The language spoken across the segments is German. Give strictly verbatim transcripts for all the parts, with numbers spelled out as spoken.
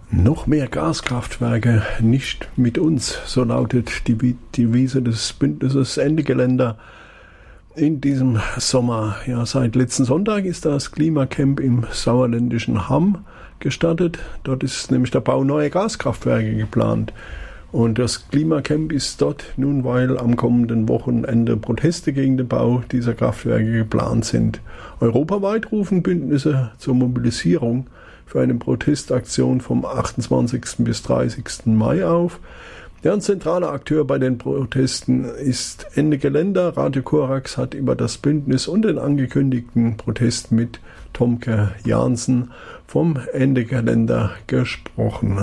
Noch mehr Gaskraftwerke, nicht mit uns, so lautet die Devise des Bündnisses Ende Gelände in diesem Sommer. Ja, seit letzten Sonntag ist das Klimacamp im sauerländischen Hamm gestartet. Dort ist nämlich der Bau neuer Gaskraftwerke geplant. Und das Klimacamp ist dort nun, weil am kommenden Wochenende Proteste gegen den Bau dieser Kraftwerke geplant sind. Europaweit rufen Bündnisse zur Mobilisierung für eine Protestaktion vom achtundzwanzigsten bis dreißigsten Mai auf. Der ein zentraler Akteur bei den Protesten ist Ende Gelände. Radio Korax hat über das Bündnis und den angekündigten Protest mit Tomke Jansen vom Ende Gelände gesprochen.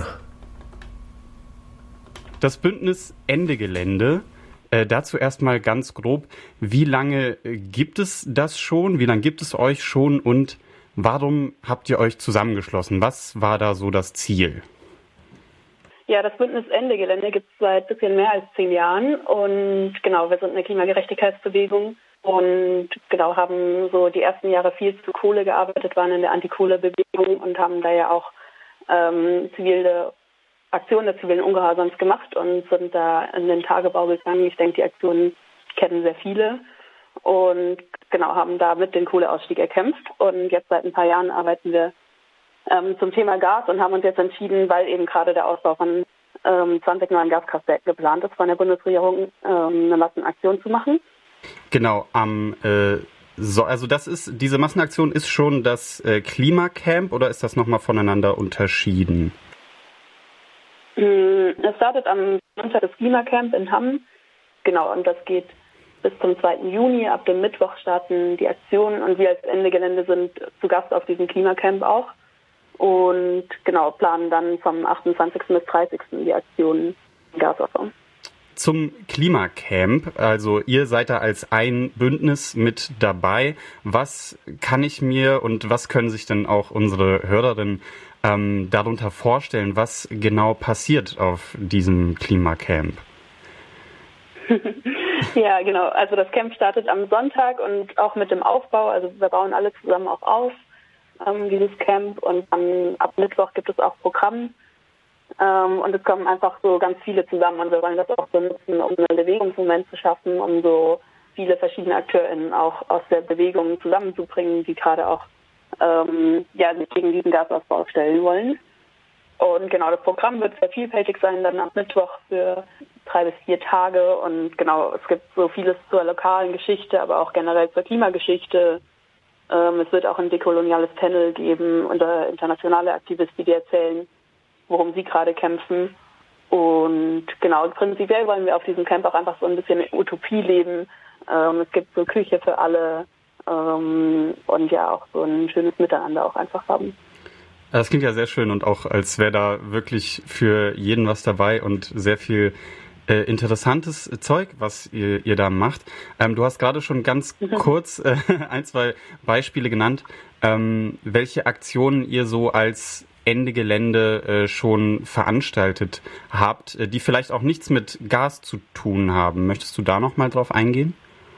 Das Bündnis Ende Gelände, äh, dazu erstmal ganz grob, wie lange gibt es das schon, wie lange gibt es euch schon und warum habt ihr euch zusammengeschlossen? Was war da so das Ziel? Ja, das Bündnis Ende Gelände gibt es seit ein bisschen mehr als zehn Jahren und genau, wir sind eine Klimagerechtigkeitsbewegung und genau haben so die ersten Jahre viel zu Kohle gearbeitet, waren in der Antikohle-Bewegung und haben da ja auch ähm, zivile Aktionen des zivilen Ungehorsams gemacht und sind da in den Tagebau gegangen. Ich denke, die Aktionen kennen sehr viele. Und genau, haben da mit den Kohleausstieg erkämpft. Und jetzt seit ein paar Jahren arbeiten wir ähm, zum Thema Gas und haben uns jetzt entschieden, weil eben gerade der Ausbau von ähm, zwanzig neuen Gaskraftwerken geplant ist, von der Bundesregierung ähm, eine Massenaktion zu machen. Genau, am äh, so, also das ist, diese Massenaktion ist schon das äh, Klimacamp oder ist das nochmal voneinander unterschieden? Es startet am Sonntag das Klimacamp in Hamm. Genau, und das geht bis zum zweiten Juni. Ab dem Mittwoch starten die Aktionen und wir als Ende Gelände sind zu Gast auf diesem Klimacamp auch. Und genau, planen dann vom achtundzwanzigsten bis dreißigsten die Aktionen im Gasabbau. Zum Klimacamp, also ihr seid da als ein Bündnis mit dabei. Was kann ich mir und was können sich denn auch unsere Hörerinnen ähm, darunter vorstellen, was genau passiert auf diesem Klimacamp? Ja, genau. Also das Camp startet am Sonntag und auch mit dem Aufbau. Also wir bauen alle zusammen auch auf, ähm, dieses Camp. Und dann ab Mittwoch gibt es auch Programm. Ähm, und es kommen einfach so ganz viele zusammen. Und wir wollen das auch so nutzen, um einen Bewegungsmoment zu schaffen, um so viele verschiedene AkteurInnen auch aus der Bewegung zusammenzubringen, die gerade auch ähm, ja, sich gegen diesen Gasausbau stellen wollen. Und genau, das Programm wird sehr vielfältig sein, dann am Mittwoch für drei bis vier Tage. Und genau, es gibt so vieles zur lokalen Geschichte, aber auch generell zur Klimageschichte. Ähm, es wird auch ein dekoloniales Panel geben und äh, internationale Aktivisten, die erzählen, worum sie gerade kämpfen. Und genau, prinzipiell wollen wir auf diesem Camp auch einfach so ein bisschen Utopie leben. Ähm, es gibt so Küche für alle ähm, und ja auch so ein schönes Miteinander auch einfach haben. Das klingt ja sehr schön und auch, als wäre da wirklich für jeden was dabei und sehr viel äh, interessantes Zeug, was ihr, ihr da macht. Ähm, du hast gerade schon ganz mhm. kurz äh, ein, zwei Beispiele genannt, ähm, welche Aktionen ihr so als Ende Gelände äh, schon veranstaltet habt, äh, die vielleicht auch nichts mit Gas zu tun haben. Möchtest du da noch mal drauf eingehen?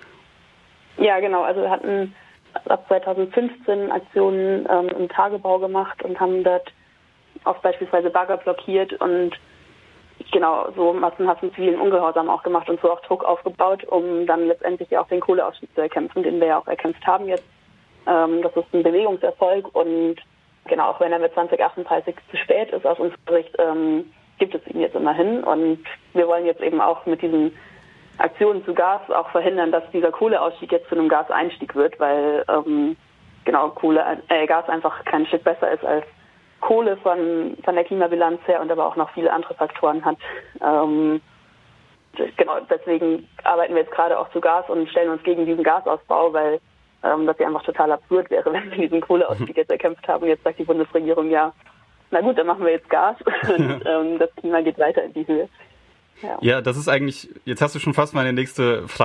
Ja, genau. Also wir hatten ab zweitausendfünfzehn Aktionen ähm, im Tagebau gemacht und haben dort auch beispielsweise Bagger blockiert und genau so massenhaften zivilen Ungehorsam auch gemacht und so auch Druck aufgebaut, um dann letztendlich auch den Kohleausstieg zu erkämpfen, den wir ja auch erkämpft haben jetzt. Ähm, das ist ein Bewegungserfolg und genau, auch wenn er mit zwanzig achtunddreißig zu spät ist, aus unserer Sicht, ähm, gibt es ihn jetzt immerhin und wir wollen jetzt eben auch mit diesen Aktionen zu Gas auch verhindern, dass dieser Kohleausstieg jetzt zu einem Gaseinstieg wird, weil ähm, genau Kohle, äh, Gas einfach kein Stück besser ist als Kohle von von der Klimabilanz her und aber auch noch viele andere Faktoren hat. Ähm, genau, deswegen arbeiten wir jetzt gerade auch zu Gas und stellen uns gegen diesen Gasausbau, weil ähm, das ja einfach total absurd wäre, wenn wir diesen Kohleausstieg jetzt erkämpft haben. Jetzt sagt die Bundesregierung, ja, na gut, dann machen wir jetzt Gas und ähm, das Klima geht weiter in die Höhe. Ja. ja, das ist eigentlich, jetzt hast du schon fast meine nächste Frage